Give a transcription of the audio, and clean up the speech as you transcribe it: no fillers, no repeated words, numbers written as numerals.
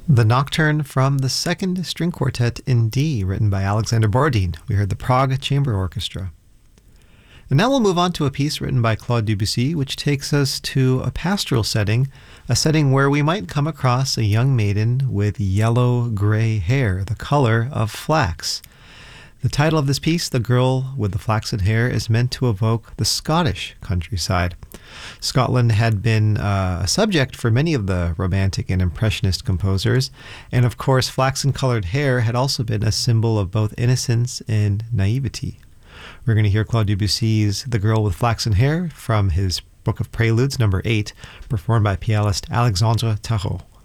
The Nocturne from the Second String Quartet in D, written by Alexander Borodin. We heard the Prague Chamber Orchestra. And now we'll move on to a piece written by Claude Debussy, which takes us to a pastoral setting, a setting where we might come across a young maiden with yellow-gray hair, the color of flax. The title of this piece, The Girl with the Flaxen Hair, is meant to evoke the Scottish countryside. Scotland had been a subject for many of the Romantic and Impressionist composers, and of course flaxen-colored hair had also been a symbol of both innocence and naivety. We're going to hear Claude Debussy's The Girl with Flaxen Hair from his Book of Preludes, number 8, performed by pianist Alexandre Tarot.